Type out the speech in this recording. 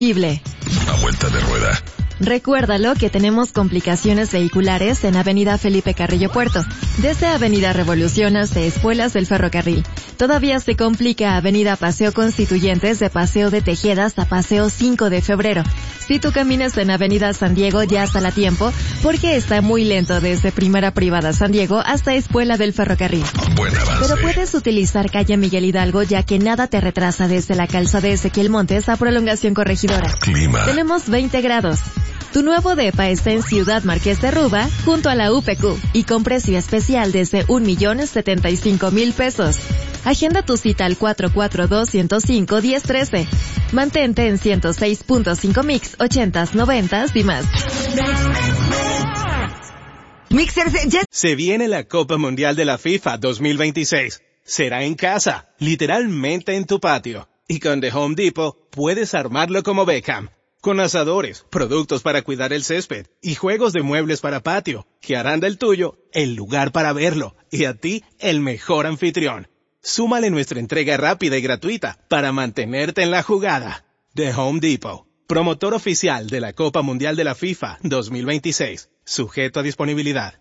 A vuelta de rueda. Recuérdalo que tenemos complicaciones vehiculares en Avenida Felipe Carrillo Puerto, desde Avenida Revolución hasta Espuelas del Ferrocarril. Todavía se complica Avenida Paseo Constituyentes de Paseo de Tejedas a Paseo 5 de Febrero. Si tú caminas en Avenida San Diego ya sal a tiempo, porque está muy lento desde Primera Privada San Diego hasta Espuela del Ferrocarril. Buen avance. Pero puedes utilizar calle Miguel Hidalgo ya que nada te retrasa desde la calzada de Ezequiel Montes a Prolongación Corregidora. Clima. Tenemos 20 grados. Tu nuevo depa está en Ciudad Marqués de Ruba, junto a la UPQ, y con precio especial desde 1,075,000 pesos. Agenda tu cita al 442-105-1013. Mantente en 106.5 Mix, 80s, 90s y más. Mixers, ya... Se viene la Copa Mundial de la FIFA 2026. Será en casa, literalmente en tu patio. Y con The Home Depot puedes armarlo como Beckham. Con asadores, productos para cuidar el césped y juegos de muebles para patio, que harán del tuyo el lugar para verlo y a ti el mejor anfitrión. Súmale nuestra entrega rápida y gratuita para mantenerte en la jugada. The Home Depot, promotor oficial de la Copa Mundial de la FIFA 2026, sujeto a disponibilidad.